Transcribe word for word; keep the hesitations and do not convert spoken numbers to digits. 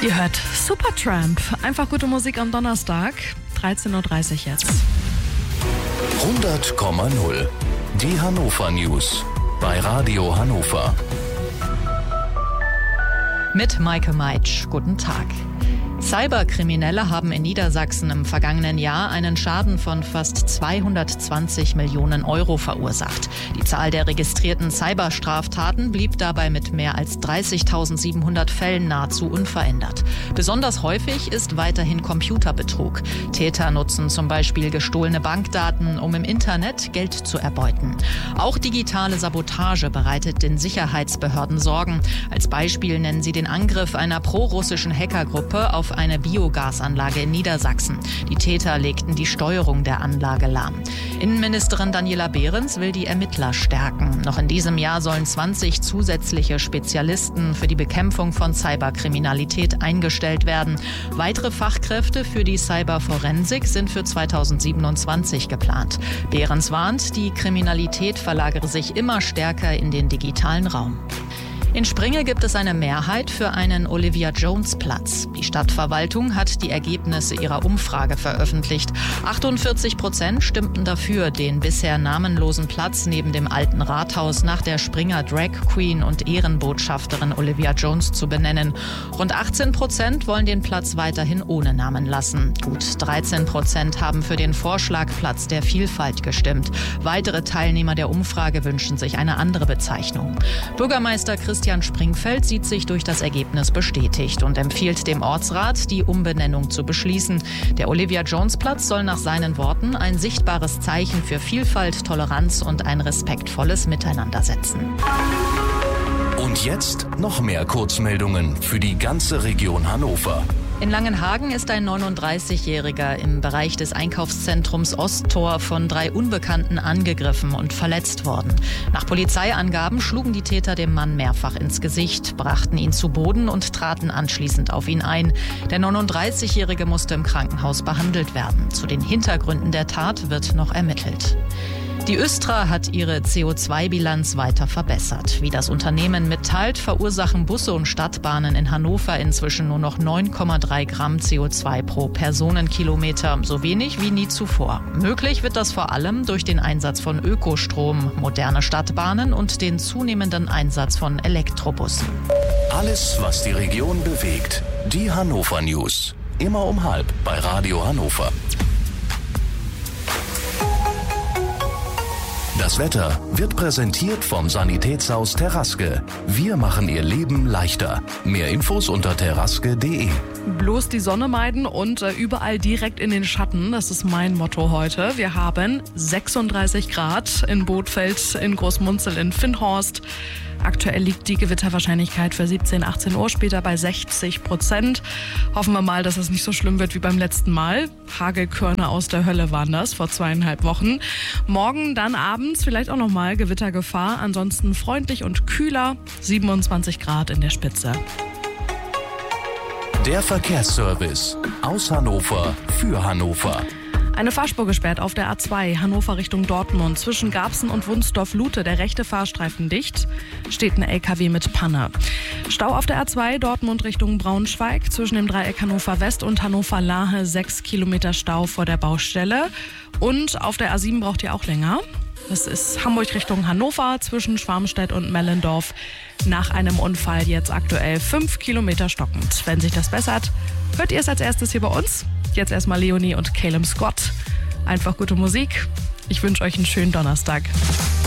Ihr hört Supertramp. Einfach gute Musik am Donnerstag. dreizehn Uhr dreißig jetzt. hundert Komma null. Die Hannover News. Bei Radio Hannover. Mit Maike Meitsch. Guten Tag. Cyberkriminelle haben in Niedersachsen im vergangenen Jahr einen Schaden von fast zweihundertzwanzig Millionen Euro verursacht. Die Zahl der registrierten Cyberstraftaten blieb dabei mit mehr als dreißigtausendsiebenhundert Fällen nahezu unverändert. Besonders häufig ist weiterhin Computerbetrug. Täter nutzen zum Beispiel gestohlene Bankdaten, um im Internet Geld zu erbeuten. Auch digitale Sabotage bereitet den Sicherheitsbehörden Sorgen. Als Beispiel nennen sie den Angriff einer prorussischen Hackergruppe auf eine Biogasanlage in Niedersachsen. Die Täter legten die Steuerung der Anlage lahm. Innenministerin Daniela Behrens will die Ermittler stärken. Noch in diesem Jahr sollen zwanzig zusätzliche Spezialisten für die Bekämpfung von Cyberkriminalität eingestellt werden. Weitere Fachkräfte für die Cyberforensik sind für zweitausendsiebenundzwanzig geplant. Behrens warnt, die Kriminalität verlagere sich immer stärker in den digitalen Raum. In Springe gibt es eine Mehrheit für einen Olivia-Jones-Platz. Die Stadtverwaltung hat die Ergebnisse ihrer Umfrage veröffentlicht. achtundvierzig Prozent stimmten dafür, den bisher namenlosen Platz neben dem alten Rathaus nach der Springer Drag Queen und Ehrenbotschafterin Olivia Jones zu benennen. Rund achtzehn Prozent wollen den Platz weiterhin ohne Namen lassen. Gut dreizehn Prozent haben für den Vorschlag Platz der Vielfalt gestimmt. Weitere Teilnehmer der Umfrage wünschen sich eine andere Bezeichnung. Bürgermeister Christian Christian Springfeld sieht sich durch das Ergebnis bestätigt und empfiehlt dem Ortsrat, die Umbenennung zu beschließen. Der Olivia-Jones-Platz soll nach seinen Worten ein sichtbares Zeichen für Vielfalt, Toleranz und ein respektvolles Miteinander setzen. Und jetzt noch mehr Kurzmeldungen für die ganze Region Hannover. In Langenhagen ist ein neununddreißigjähriger im Bereich des Einkaufszentrums Osttor von drei Unbekannten angegriffen und verletzt worden. Nach Polizeiangaben schlugen die Täter dem Mann mehrfach ins Gesicht, brachten ihn zu Boden und traten anschließend auf ihn ein. Der neununddreißigjährige musste im Krankenhaus behandelt werden. Zu den Hintergründen der Tat wird noch ermittelt. Die Östra hat ihre C O zwei Bilanz weiter verbessert. Wie das Unternehmen mitteilt, verursachen Busse und Stadtbahnen in Hannover inzwischen nur noch neun Komma drei Gramm C O zwei pro Personenkilometer, so wenig wie nie zuvor. Möglich wird das vor allem durch den Einsatz von Ökostrom, moderne Stadtbahnen und den zunehmenden Einsatz von Elektrobussen. Alles, was die Region bewegt. Die Hannover News. Immer um halb bei Radio Hannover. Das Wetter wird präsentiert vom Sanitätshaus Terraske. Wir machen Ihr Leben leichter. Mehr Infos unter terraske punkt de. Bloß die Sonne meiden und äh, überall direkt in den Schatten. Das ist mein Motto heute. Wir haben sechsunddreißig Grad in Bothfeld, in Großmunzel, in Finnhorst. Aktuell liegt die Gewitterwahrscheinlichkeit für siebzehn, achtzehn Uhr später bei sechzig Prozent. Hoffen wir mal, dass es nicht so schlimm wird wie beim letzten Mal. Hagelkörner aus der Hölle waren das vor zweieinhalb Wochen. Morgen dann abends vielleicht auch nochmal Gewittergefahr. Ansonsten freundlich und kühler, siebenundzwanzig Grad in der Spitze. Der Verkehrsservice aus Hannover für Hannover. Eine Fahrspur gesperrt auf der A zwei, Hannover Richtung Dortmund. Zwischen Garbsen und Wunsdorf-Lute, der rechte Fahrstreifen dicht, steht ein L K W mit Panne. Stau auf der A zwei, Dortmund Richtung Braunschweig. Zwischen dem Dreieck Hannover West und Hannover Lahe, sechs Kilometer Stau vor der Baustelle. Und auf der A sieben braucht ihr auch länger. Das ist Hamburg Richtung Hannover, zwischen Schwarmstedt und Mellendorf. Nach einem Unfall jetzt aktuell fünf Kilometer stockend. Wenn sich das bessert, hört ihr es als erstes hier bei uns. Jetzt erstmal Leonie und Caleb Scott. Einfach gute Musik. Ich wünsche euch einen schönen Donnerstag.